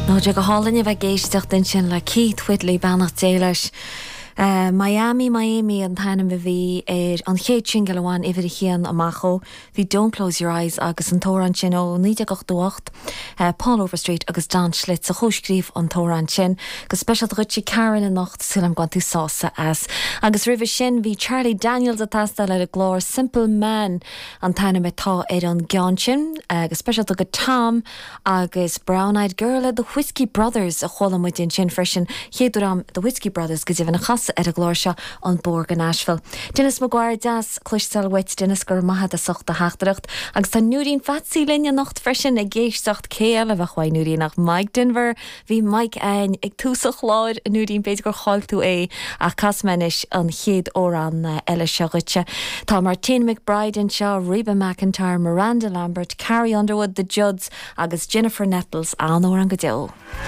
No, go hálainne bheith géisteach den sin le Keith Whitley bannach déiles. Miami an tainam bhí an chéad sin galháin ifir chéan amachó, hí Don't Close Your Eyes agus an tóran sin ó 9:28 Paul Overstreet agus Dan Schlitz a chóscríomh an tóran sin, gus speisialt ruití Karen in nacht silam gantí sása as. Agus ribh sin hí Charlie Daniels a tasta le a glór Simple Man an tainam tá an gceann sin, agus speisialt go Tom agus Brown Eyed Girl the Whiskey Brothers a chola mu din sin freisin chéadú the Whiskey Brothers gus ifin a chas ar a glóir se an Borg in Nashville. Dennis Maguire das chluistal weit Dennis gur maithe a socht a heachtareacht agus tá nuúrín fatsaí linne nacht freisin ag géisteach céal a bheithaid nuúrín nach Mike Denver, hí Mike ein ag túsach láir a nuúrín beidir gur cháil tú a casmenis an chéad órán eile se ruite. Tá Martine McBride in seo, Reba McEntire, Miranda Lambert, Carrie Underwood, The Judds agus Jennifer Nettles an ó an go deo.